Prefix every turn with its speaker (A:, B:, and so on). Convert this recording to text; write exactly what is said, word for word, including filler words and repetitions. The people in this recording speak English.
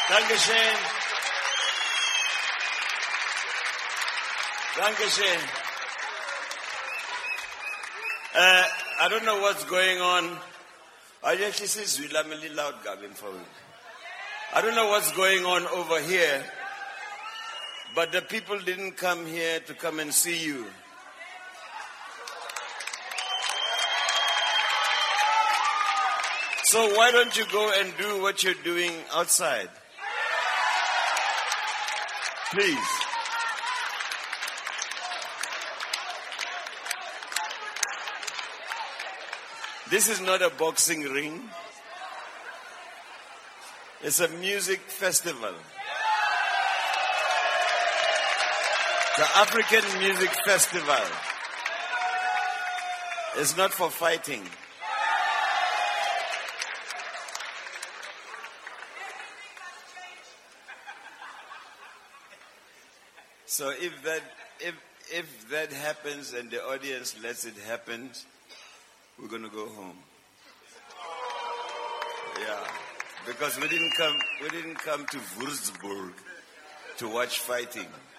A: Dankeschön. Dankeschön. Uh, I don't know what's going on. I actually say Zwila really loud Gavin forward. I don't know what's going on over here, but the people didn't come here to come and see you. So why don't you go and do what you're doing outside? Please. This is not a boxing ring. It's a music festival. The African Music Festival. It's not for fighting. So if that if if that happens and the audience lets it happen, we're going to go home. Yeah, because we didn't come we didn't come to Würzburg to watch fighting.